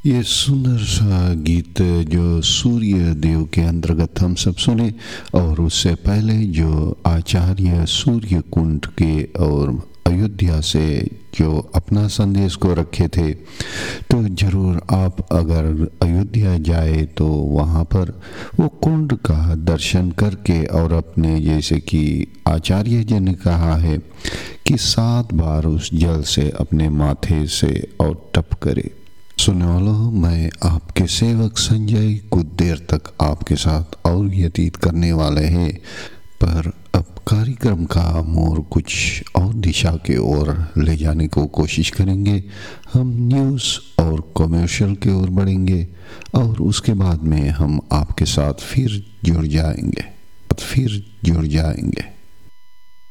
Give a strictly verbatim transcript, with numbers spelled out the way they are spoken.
ये सुंदर सा गीत जो सूर्य देव के अंतर्गत हम सब सुने, और उससे पहले जो आचार्य सूर्य कुंड के और अयोध्या से जो अपना संदेश को रखे थे, तो ज़रूर आप अगर अयोध्या जाए तो वहाँ पर वो कुंड का दर्शन करके और अपने, जैसे कि आचार्य जी ने कहा है कि सात बार उस जल से अपने माथे से और टप करे। सुनने वालों, मैं आपके सेवक संजय कुछ देर तक आपके साथ और व्यतीत करने वाले हैं, पर अब कार्यक्रम का मोड़ कुछ और दिशा के ओर ले जाने को कोशिश करेंगे। हम न्यूज़ और कमर्शियल की ओर बढ़ेंगे और उसके बाद में हम आपके साथ फिर जुड़ जाएंगे फिर जुड़ जाएंगे